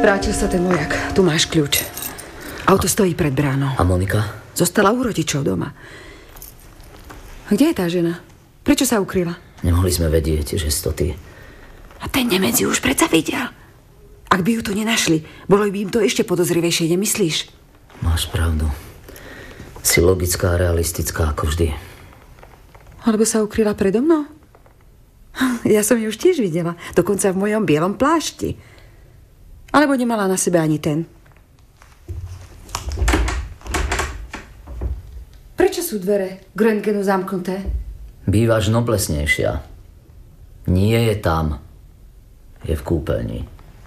Vrátil sa ten vojak. Tu máš kľúč. Auto stojí pred bránou. A Monika? Zostala u rodičov doma. A kde je tá žena? Prečo sa ukryla? Nemohli sme vedieť, že si to ty. A ten Nemec ju už predsa videl. Ak by ju tu nenašli, bolo by im to ešte podozrivejšie, nemyslíš? Máš pravdu. Si logická a realistická, ako vždy. Alebo sa ukryla predo mnou? Ja som ju už tiež videla. Dokonca v mojom bielom plášti. Alebo nemala na sebe ani ten. Prečo sú dvere k rentgenu zamknuté? Bývaš noblesnejšia. Nie je tam. Je v kúpeľni.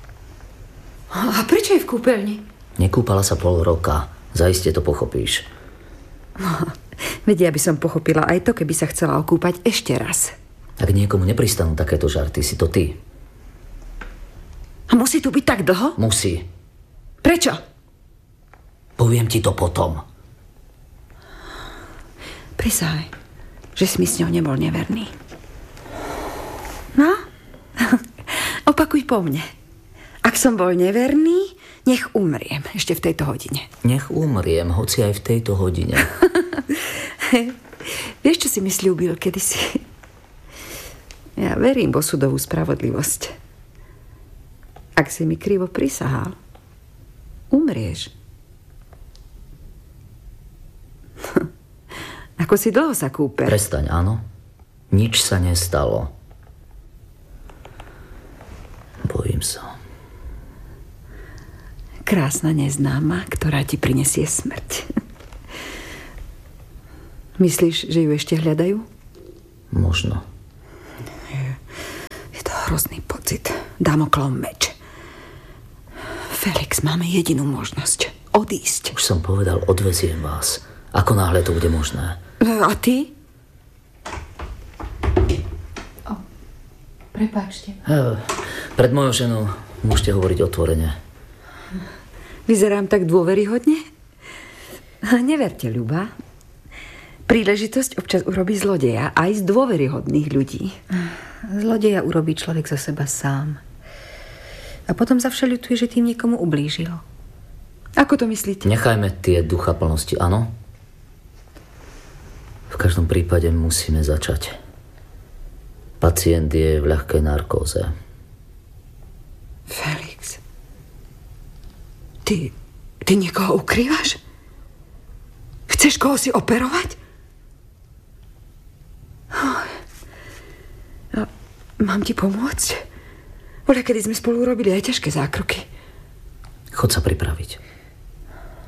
A prečo je v kúpeľni? Nekúpala sa pol roka. Zaiste to pochopíš. No, vedia, by som pochopila aj to, keby sa chcela okúpať ešte raz. Ak niekomu nepristanú takéto žarty, si to ty. A musí tu byť tak dlho? Musí. Prečo? Poviem ti to potom. Prisahaj, že si mi s ňou nebol neverný. No? Opakuj po mne. Ak som bol neverný, nech umriem ešte v tejto hodine. Nech umriem, hoci aj v tejto hodine. Vieš, čo si mi sľúbil kedysi? Ja verím vo súdovú spravodlivosť. Ak si mi krivo prisahal, umrieš. Ako si dlho sa kúpe? Prestaň, áno. Nič sa nestalo. Bojím sa. Krásna neznáma, ktorá ti prinesie smrť. Myslíš, že ju ešte hľadajú? Možno. Je to hrozný pocit. Damoklov meč. Felix, máme jedinú možnosť. Odísť. Už som povedal, odveziem vás. Ako náhle to bude možné. A ty? Prepáčte. Pred mojou ženou môžete hovoriť otvorene. Vyzerám tak dôveryhodne? Neverte, Ľuba. Príležitosť občas urobí zlodeja aj z dôveryhodných ľudí. Zlodeja urobí človek zo seba sám. A potom sa všeľutuje, že tým niekomu ublížil. Ako to myslíte? Nechajme tie duchaplnosti, áno? V každom prípade musíme začať. Pacient je v ľahkej narkóze. Felix. Ty niekoho ukrývaš? Chceš koho si operovať? Mám ti pomôcť? Kedy sme spolu robili aj ťažké zákroky. Chod sa pripraviť.